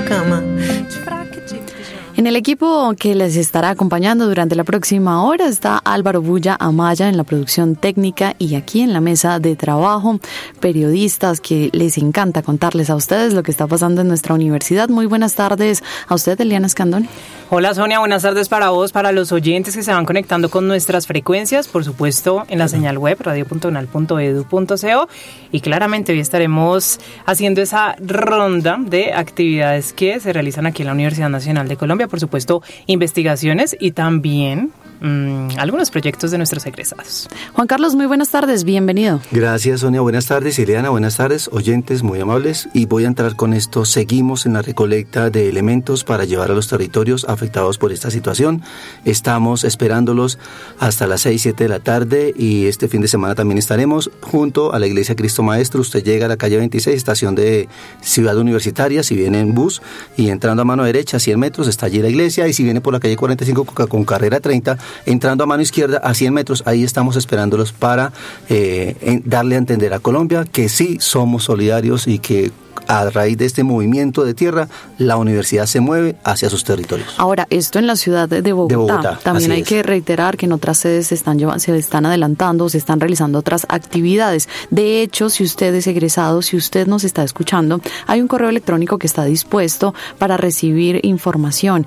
cama. En el equipo que les estará acompañando durante la próxima hora está Álvaro Bulla Amaya en la producción técnica y aquí en la mesa de trabajo, periodistas que les encanta contarles a ustedes lo que está pasando en nuestra universidad. Muy buenas tardes a usted, Eliana Escandón. Hola Sonia, buenas tardes para vos, para los oyentes que se van conectando con nuestras frecuencias, por supuesto en la señal web radio.unal.edu.co, y claramente hoy estaremos haciendo esa ronda de actividades que se realizan aquí en la Universidad Nacional de Colombia, por supuesto investigaciones y también algunos proyectos de nuestros egresados. Juan Carlos, muy buenas tardes, bienvenido. Gracias Sonia, buenas tardes. Eliana, buenas tardes, oyentes muy amables, y voy a entrar con esto. Seguimos en la recolecta de elementos para llevar a los territorios afectados por esta situación. Estamos esperándolos hasta las 6-7 de la tarde y este fin de semana también estaremos junto a la Iglesia Cristo Maestro. Usted llega a la calle 26, estación de Ciudad Universitaria, si viene en bus y entrando a mano derecha 100 metros está allí la iglesia, y si viene por la calle 45 con carrera 30, entrando a mano izquierda a 100 metros, ahí estamos esperándolos para darle a entender a Colombia que sí somos solidarios y que a raíz de este movimiento de tierra, la universidad se mueve hacia sus territorios. Ahora, esto en la ciudad de Bogotá. También hay que reiterar que en otras sedes se están adelantando, se están realizando otras actividades. De hecho, si usted es egresado, si usted nos está escuchando, hay un correo electrónico que está dispuesto para recibir información.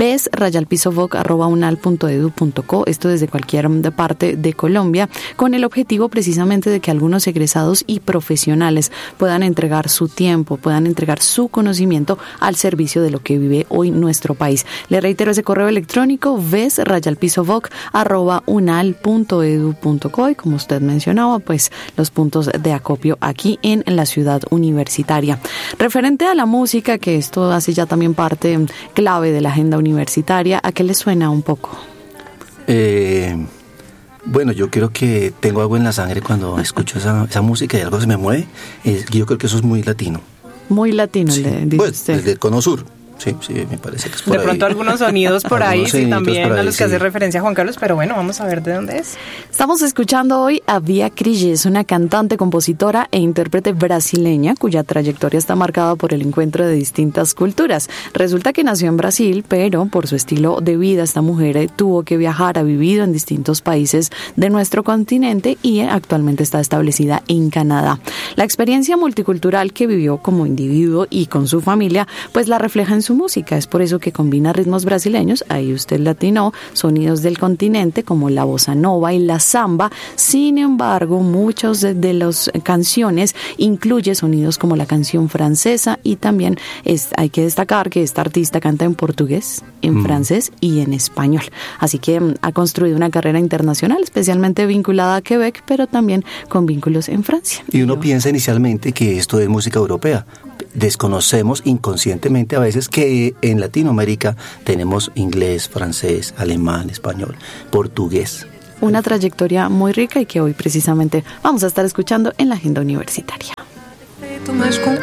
ves@unal.edu.co, esto desde cualquier parte de Colombia, con el objetivo precisamente de que algunos egresados y profesionales puedan entregar su tiempo, puedan entregar su conocimiento al servicio de lo que vive hoy nuestro país. Le reitero ese correo electrónico, ves@unal.edu.co, y como usted mencionaba, pues los puntos de acopio aquí en la ciudad universitaria. Referente a la música, que esto hace ya también parte clave de la agenda universitaria, ¿a qué le suena un poco? Bueno, yo creo que tengo algo en la sangre cuando escucho esa música y algo se me mueve. Yo creo que eso es muy latino. Muy latino, sí. Dice pues, usted. Desde el Cono Sur. Sí, me parece que es por ahí. De pronto algunos sonidos por ahí, sí, también por ahí, a los que hace referencia Juan Carlos, pero bueno, vamos a ver de dónde es. Estamos escuchando hoy a Bia Cris, una cantante, compositora e intérprete brasileña cuya trayectoria está marcada por el encuentro de distintas culturas. Resulta que nació en Brasil, pero por su estilo de vida esta mujer tuvo que viajar, ha vivido en distintos países de nuestro continente y actualmente está establecida en Canadá. La experiencia multicultural que vivió como individuo y con su familia, pues la refleja en su música. Es por eso que combina ritmos brasileños, ahí usted latinó, sonidos del continente como la bossa nova y la samba. Sin embargo, muchas de las canciones incluye sonidos como la canción francesa, y también hay que destacar que esta artista canta en portugués, en francés y en español. Así que ha construido una carrera internacional, especialmente vinculada a Quebec, pero también con vínculos en Francia. Y uno piensa inicialmente que esto es música europea. Desconocemos inconscientemente a veces que en Latinoamérica tenemos inglés, francés, alemán, español, portugués. Una trayectoria muy rica y que hoy precisamente vamos a estar escuchando en la agenda universitaria.